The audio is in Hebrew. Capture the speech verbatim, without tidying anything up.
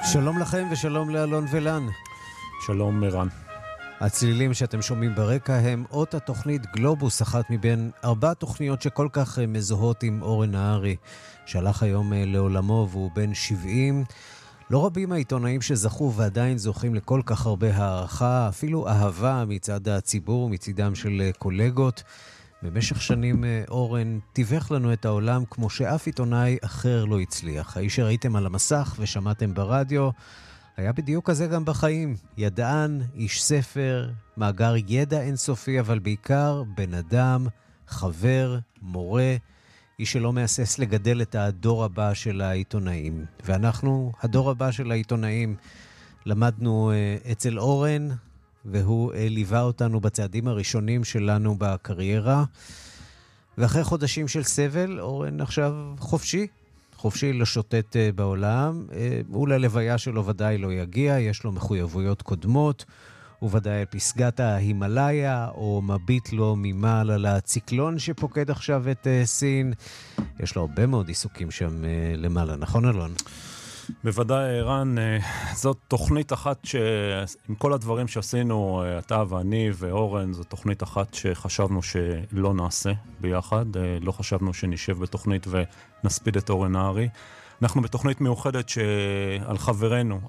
שלום לכם ושלום לאלון ולן. שלום מרן. הצלילים שאתם שומעים ברקע הם אות התוכנית גלובוס, אחת מבין ארבע תוכניות שכל כך מזוהות עם אורן נהרי, שהלך היום לעולמו והוא בן שבעים. לא רבים העיתונאים שזכו ועדיין זוכים לכל כך הרבה הערכה, אפילו אהבה מצד הציבור, מצדם של קולגות. במשך שנים אורן תיווך לנו את העולם כמו שאף עיתונאי אחר לא הצליח. האיש שראיתם על המסך ושמעתם ברדיו, היה בדיוק כזה גם בחיים. ידען, איש ספר, מאגר ידע אינסופי, אבל בעיקר בן אדם, חבר, מורה, איש שלא מאסס לגדל את הדור הבא של העיתונאים. ואנחנו, הדור הבא של העיתונאים, למדנו אצל אורן, והוא ליווה אותנו בצעדים הראשונים שלנו בקריירה. ואחרי חודשים של סבל, אורן עכשיו חופשי. חופשי לשוטט בעולם. הוא ללוויה שלו ודאי לא יגיע, יש לו מחויבויות קודמות, הוא ודאי על פסגת ההימלאיה, או מביט לו ממעל על הציקלון שפוקד עכשיו את סין. יש לו הרבה מאוד עיסוקים שם למעלה, נכון אלון? בוודאי, ערן, זאת תוכנית אחת שעם כל הדברים שעשינו, אתה ואני ואורן, זו תוכנית אחת שחשבנו שלא נעשה ביחד, לא חשבנו שנשב בתוכנית ונספיד את אורן נהרי. אנחנו בתוכנית מיוחדת שעל חברנו,